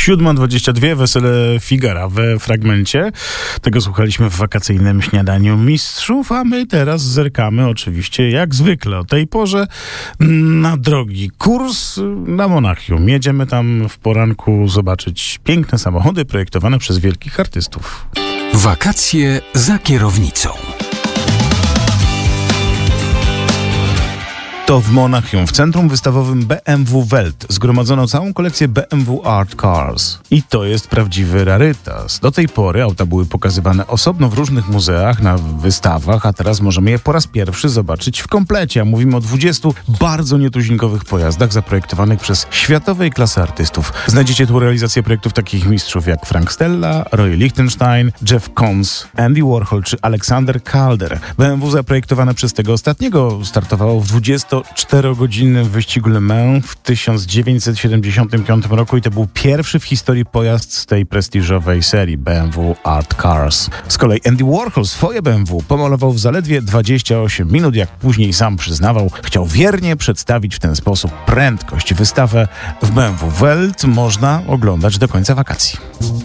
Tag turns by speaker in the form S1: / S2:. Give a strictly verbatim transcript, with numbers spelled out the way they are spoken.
S1: siódma dwadzieścia dwa, Wesele Figara we fragmencie. Tego słuchaliśmy w wakacyjnym śniadaniu mistrzów, a my teraz zerkamy oczywiście jak zwykle o tej porze na drogi kurs na Monachium. Jedziemy tam w poranku zobaczyć piękne samochody projektowane przez wielkich artystów.
S2: Wakacje za kierownicą.
S1: To w Monachium, w centrum wystawowym B M W Welt, zgromadzono całą kolekcję B M W Art Cars. I to jest prawdziwy rarytas. Do tej pory auta były pokazywane osobno w różnych muzeach, na wystawach, a teraz możemy je po raz pierwszy zobaczyć w komplecie. A mówimy o dwudziestu bardzo nietuzinkowych pojazdach zaprojektowanych przez światowej klasy artystów. Znajdziecie tu realizację projektów takich mistrzów jak Frank Stella, Roy Lichtenstein, Jeff Koons, Andy Warhol czy Alexander Calder. B M W zaprojektowane przez tego ostatniego startowało w dwudziestoczterogodzinnym wyścigu Le Mans w tysiąc dziewięćset siedemdziesiątym piątym roku i to był pierwszy w historii pojazd z tej prestiżowej serii B M W Art Cars. Z kolei Andy Warhol swoje B M W pomalował w zaledwie dwadzieścia osiem minut, jak później sam przyznawał. Chciał wiernie przedstawić w ten sposób prędkość. Wystawę w B M W Welt można oglądać do końca wakacji.